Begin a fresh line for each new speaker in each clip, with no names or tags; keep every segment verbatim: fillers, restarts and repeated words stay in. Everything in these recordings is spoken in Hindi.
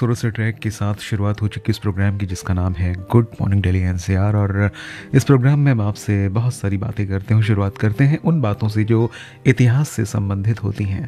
खूबसूरत से ट्रैक के साथ शुरुआत हो चुकी इस प्रोग्राम की, जिसका नाम है गुड मॉर्निंग दिल्ली एनसीआर। और इस प्रोग्राम में हम आपसे बहुत सारी बातें करते हैं। शुरुआत करते हैं उन बातों से जो इतिहास से संबंधित होती हैं।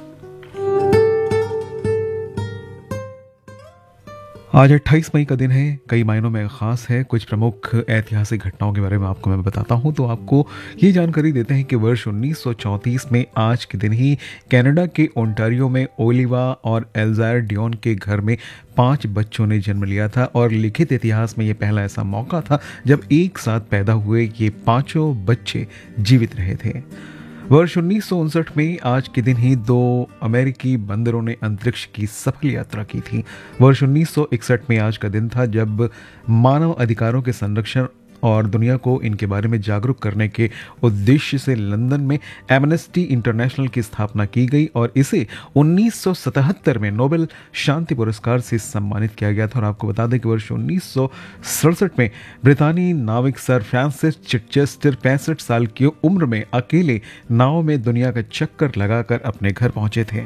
आज अट्ठाईस मई का दिन है, कई मायनों में ख़ास है। कुछ प्रमुख ऐतिहासिक घटनाओं के बारे में आपको मैं बताता हूं तो आपको ये जानकारी देते हैं कि वर्ष उन्नीस सौ चौंतीस में आज के दिन ही कनाडा के ओंटारियो में ओलिवा और एल्जायर डियोन के घर में पांच बच्चों ने जन्म लिया था। और लिखित इतिहास में ये पहला ऐसा मौका था जब एक साथ पैदा हुए ये पांचों बच्चे जीवित रहे थे। वर्ष उन्नीस सौ उनसठ में आज के दिन ही दो अमेरिकी बंदरों ने अंतरिक्ष की सफल यात्रा की थी। वर्ष उन्नीस सौ इकसठ में आज का दिन था जब मानव अधिकारों के संरक्षण और दुनिया को इनके बारे में जागरूक करने के उद्देश्य से लंदन में एमनेस्टी इंटरनेशनल की स्थापना की गई और इसे उन्नीस सौ सतहत्तर में नोबेल शांति पुरस्कार से सम्मानित किया गया था। और आपको बता दें कि वर्ष उन्नीस सौ सड़सठ में ब्रितानी नाविक सर फ्रांसिस चिचेस्टर पैंसठ साल की उम्र में अकेले नाव में दुनिया का चक्कर लगाकर अपने घर पहुंचे थे।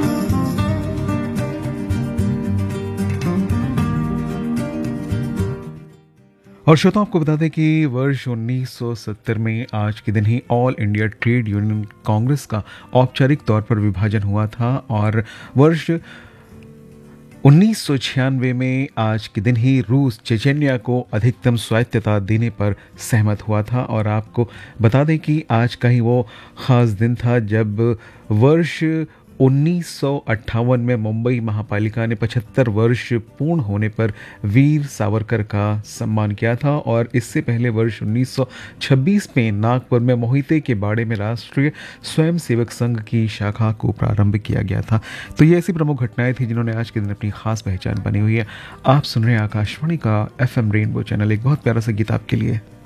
और श्रोताओं, आपको बता दें कि वर्ष उन्नीस सौ सत्तर में आज के दिन ही all India trade union Congress का औपचारिक तौर पर विभाजन हुआ था। और वर्ष उन्नीस सौ छियानवे में आज के दिन ही रूस चेचेनिया को अधिकतम स्वायत्तता देने पर सहमत हुआ था। और आपको बता दें कि आज का ही वो खास दिन था जब वर्ष उन्नीस सौ अट्ठावन में मुंबई महापालिका ने पचहत्तर वर्ष पूर्ण होने पर वीर सावरकर का सम्मान किया था। और इससे पहले वर्ष उन्नीस सौ छब्बीस में नागपुर में मोहिते के बाड़े में राष्ट्रीय स्वयंसेवक संघ की शाखा को प्रारंभ किया गया था। तो ये ऐसी प्रमुख घटनाएं थी जिन्होंने आज के दिन अपनी खास पहचान बनी हुई है। आप सुन रहे हैं आकाशवाणी का एफ एम रेनबो चैनल। एक बहुत प्यारा सा गीत आपके लिए।